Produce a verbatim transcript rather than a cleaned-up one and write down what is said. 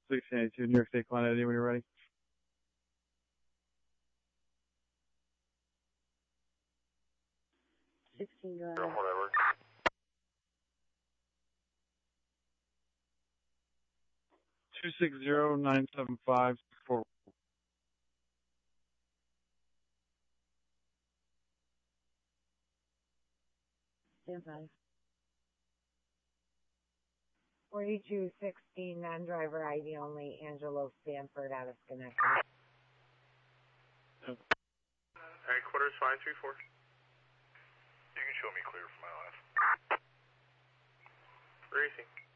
sixteen eighty-two, New York State Client I D when you're ready. sixteen drive. Whatever. Two six zero nine seven five four. Stand five. forty-two sixteen, non-driver I D only, Angelo Stanford out of Schenectady. Alright, quarters five three four. You can show me clear for my last. Racing.